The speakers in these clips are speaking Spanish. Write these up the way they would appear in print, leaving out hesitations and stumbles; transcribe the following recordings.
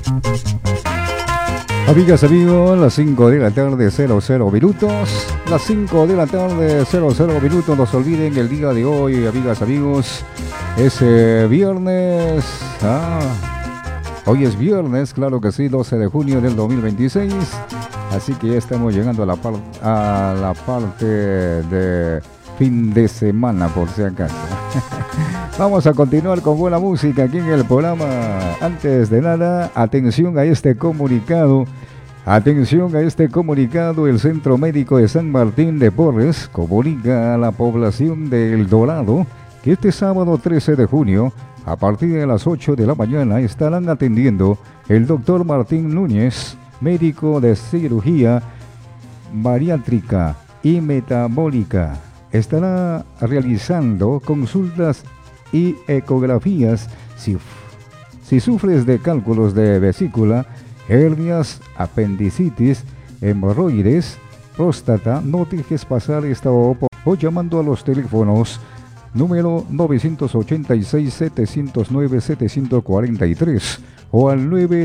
Amigas, amigos, las 5 de la tarde, 00 minutos. Las 5 de la tarde, 00 minutos. No se olviden el día de hoy, amigas, amigos. Es viernes. Hoy es viernes, claro que sí, 12 de junio del 2026. Así que ya estamos llegando a la parte de fin de semana, por si acaso. Vamos a continuar con buena música aquí en el programa. Antes de nada, atención a este comunicado. Atención a este comunicado. El Centro Médico de San Martín de Porres comunica a la población de El Dorado que este sábado 13 de junio, a partir de las 8 de la mañana, estarán atendiendo el doctor Martín Núñez, médico de cirugía bariátrica y metabólica. Estará realizando consultas y ecografías si sufres de cálculos de vesícula, hernias, apendicitis, hemorroides, próstata. No dejes pasar esta oportunidad o llamando a los teléfonos número 986-709-743 o al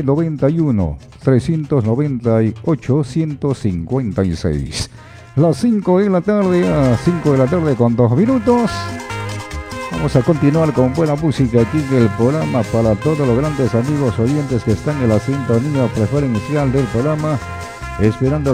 991-398-156. Las 5 de la tarde, a 5 de la tarde con 2 minutos. Vamos a continuar con buena música aquí en el programa para todos los grandes amigos oyentes que están en la sintonía preferencial del programa, esperando